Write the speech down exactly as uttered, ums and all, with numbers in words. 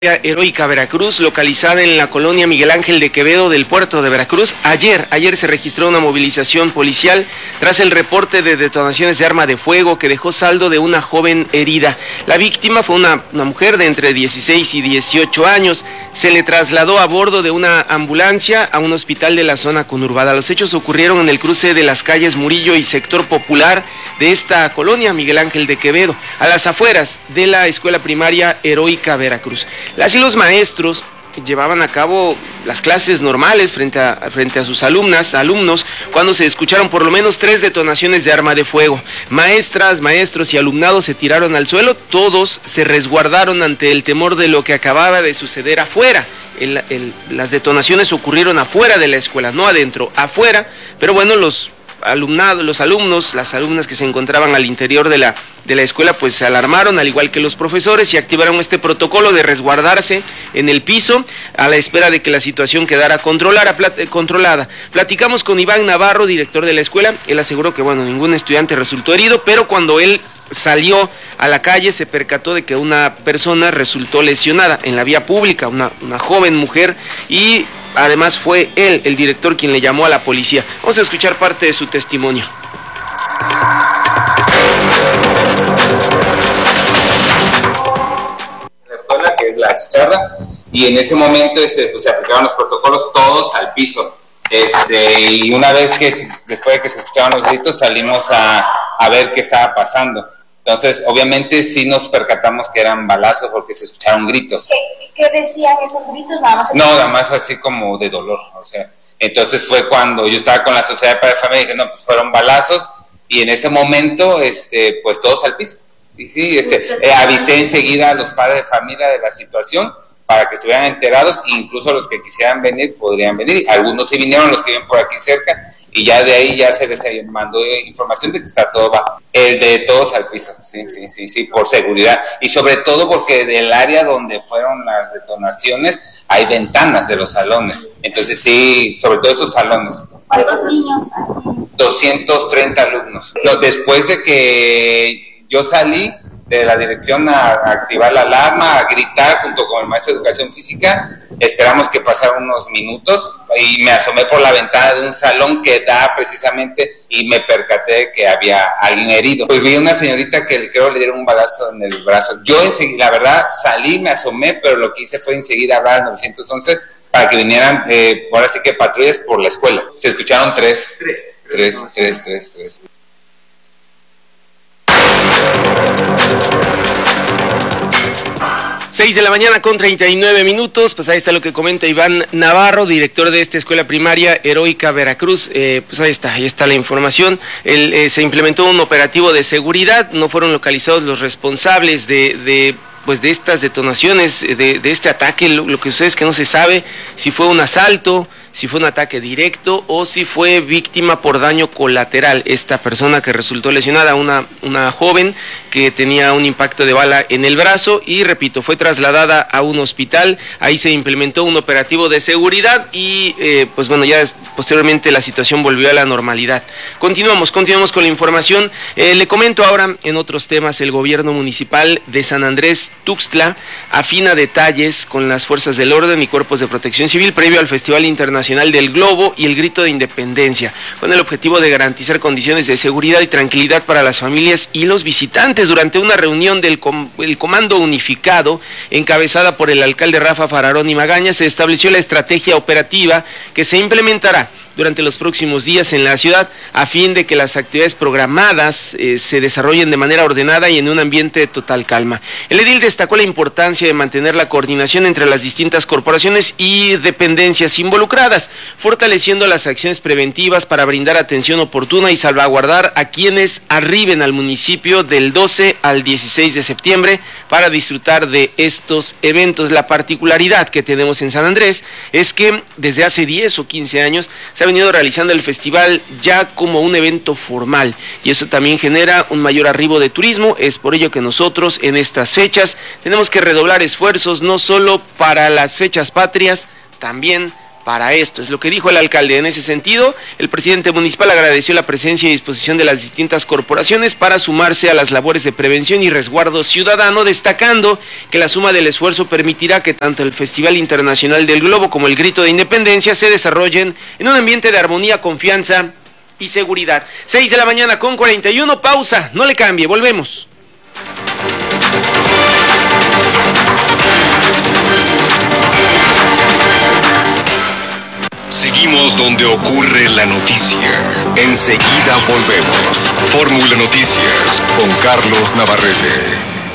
Heroica Veracruz, localizada en la colonia Miguel Ángel de Quevedo del puerto de Veracruz. Ayer, ayer se registró una movilización policial tras el reporte de detonaciones de arma de fuego que dejó saldo de una joven herida. La víctima fue una, una mujer de entre dieciséis y dieciocho años. Se le trasladó a bordo de una ambulancia a un hospital de la zona conurbada. Los hechos ocurrieron en el cruce de las calles Murillo y Sector Popular de esta colonia Miguel Ángel de Quevedo, a las afueras de la escuela primaria Heroica Veracruz. Las y los maestros llevaban a cabo las clases normales frente a, frente a sus alumnas, alumnos, cuando se escucharon por lo menos tres detonaciones de arma de fuego. Maestras, maestros y alumnados se tiraron al suelo, todos se resguardaron ante el temor de lo que acababa de suceder afuera. El, el, las detonaciones ocurrieron afuera de la escuela, no adentro, afuera, pero bueno, los alumnados, los alumnos, las alumnas que se encontraban al interior de la, de la escuela, pues se alarmaron, al igual que los profesores, y activaron este protocolo de resguardarse en el piso a la espera de que la situación quedara controlada. controlada. Platicamos con Iván Navarro, director de la escuela. Él aseguró que, bueno, ningún estudiante resultó herido, pero cuando él salió a la calle se percató de que una persona resultó lesionada en la vía pública, una, una joven mujer, y además fue él, el director, quien le llamó a la policía. Vamos a escuchar parte de su testimonio. La escuela, que es la chicharra, y en ese momento este, pues, se aplicaron los protocolos todos al piso. Este, y una vez que, después de que se escuchaban los gritos, salimos a, a ver qué estaba pasando. Entonces, obviamente, sí nos percatamos que eran balazos porque se escucharon gritos. ¿Qué, qué decían esos gritos? Nada más. No, nada más así como de dolor, o sea. Entonces fue cuando yo estaba con la Sociedad de Padres de Familia y dije, no, pues fueron balazos, y en ese momento, este, pues todos al piso. Y sí, este, eh, avisé enseguida a los padres de familia de la situación para que estuvieran enterados, incluso los que quisieran venir podrían venir. Algunos sí vinieron, los que viven por aquí cerca, y ya de ahí ya se les mandó información de que está todo bajo. El de todos al piso, sí, sí, sí, sí, por seguridad. Y sobre todo porque del área donde fueron las detonaciones hay ventanas de los salones. Entonces sí, sobre todo esos salones. ¿Cuántos niños hay? doscientos treinta alumnos. Después de que yo salí de la dirección a activar la alarma, a gritar junto con el maestro de educación física, esperamos que pasaran unos minutos y me asomé por la ventana de un salón que da precisamente, y me percaté de que había alguien herido. Pues vi una señorita que creo le dieron un balazo en el brazo. Yo enseguida, la verdad, salí, me asomé, pero lo que hice fue enseguida hablar al nueve once para que vinieran, eh, ahora sí que patrullas por la escuela. Se escucharon tres. Tres. Tres, tres, tres, tres. seis de la mañana con treinta y nueve minutos, pues ahí está lo que comenta Iván Navarro, director de esta escuela primaria Heroica Veracruz. Eh, pues ahí está, ahí está la información. El, eh, se implementó un operativo de seguridad, no fueron localizados los responsables de, de pues de estas detonaciones, de, de este ataque. Lo, lo que sucede es que no se sabe si fue un asalto, si fue un ataque directo o si fue víctima por daño colateral. Esta persona que resultó lesionada, una, una joven que tenía un impacto de bala en el brazo y, repito, fue trasladada a un hospital. Ahí se implementó un operativo de seguridad y, eh, pues bueno, ya posteriormente la situación volvió a la normalidad. Continuamos, continuamos con la información. Eh, le comento ahora en otros temas. El gobierno municipal de San Andrés Tuxtla afina detalles con las fuerzas del orden y cuerpos de protección civil previo al Festival Internacional Nacional del Globo y el Grito de Independencia, con el objetivo de garantizar condiciones de seguridad y tranquilidad para las familias y los visitantes. Durante una reunión del com el Comando Unificado, encabezada por el alcalde Rafa Fararón y Magaña, se estableció la estrategia operativa que se implementará durante los próximos días en la ciudad, a fin de que las actividades programadas eh, se desarrollen de manera ordenada y en un ambiente de total calma. El edil destacó la importancia de mantener la coordinación entre las distintas corporaciones y dependencias involucradas, fortaleciendo las acciones preventivas para brindar atención oportuna y salvaguardar a quienes arriben al municipio del doce al dieciséis de septiembre para disfrutar de estos eventos. La particularidad que tenemos en San Andrés es que desde hace diez o quince años se ha venido realizando el festival ya como un evento formal, y eso también genera un mayor arribo de turismo. Es por ello que nosotros en estas fechas tenemos que redoblar esfuerzos, no solo para las fechas patrias, también para esto. Es lo que dijo el alcalde. En ese sentido, el presidente municipal agradeció la presencia y disposición de las distintas corporaciones para sumarse a las labores de prevención y resguardo ciudadano, destacando que la suma del esfuerzo permitirá que tanto el Festival Internacional del Globo como el Grito de Independencia se desarrollen en un ambiente de armonía, confianza y seguridad. seis de la mañana con cuarenta y uno, pausa, no le cambie, volvemos. Seguimos donde ocurre la noticia. Enseguida volvemos. Fórmula Noticias con Carlos Navarrete.